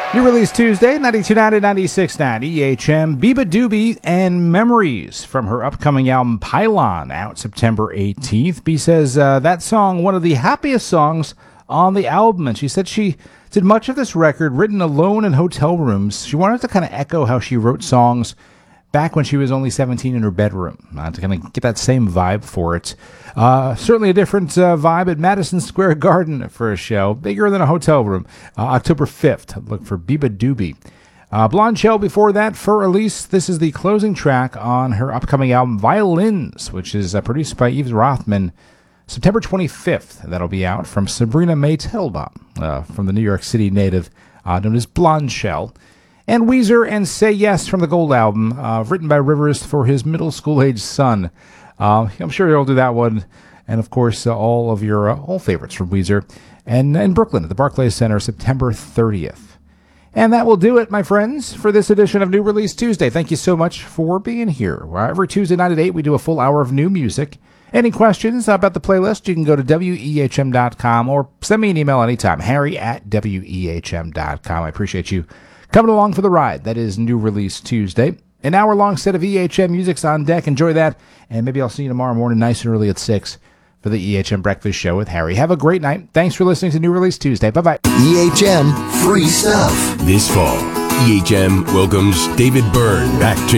New release Tuesday, 92.90, 96.90, EHM, Biba Doobie and Memories from her upcoming album Pylon, out September 18th. B says that song, one of the happiest songs on the album, and she said she did much of this record written alone in hotel rooms. She wanted to kind of echo how she wrote songs back when she was only 17 in her bedroom, to kind of get that same vibe for it. Certainly a different vibe at Madison Square Garden for a show, bigger than a hotel room. October 5th, look for Biba Doobie. Blonde Shell before that for Elise. This is the closing track on her upcoming album Violins, which is produced by Yves Rothman. September 25th, that'll be out from Sabrina May Telbaum, from the New York City native known as Blonde Shell. And Weezer and Say Yes from the Gold album, written by Rivers for his middle school-age son. I'm sure he'll do that one. And, of course, all of your old favorites from Weezer. And in Brooklyn at the Barclays Center, September 30th. And that will do it, my friends, for this edition of New Release Tuesday. Thank you so much for being here. Every Tuesday night at 8, we do a full hour of new music. Any questions about the playlist, you can go to wehm.com or send me an email anytime, harry@wehm.com. I appreciate you coming along for the ride. That is New Release Tuesday. An hour-long set of EHM music's on deck. Enjoy that. And maybe I'll see you tomorrow morning nice and early at 6 for the EHM Breakfast Show with Harry. Have a great night. Thanks for listening to New Release Tuesday. Bye-bye. EHM Free Stuff. This fall, EHM welcomes David Byrne back to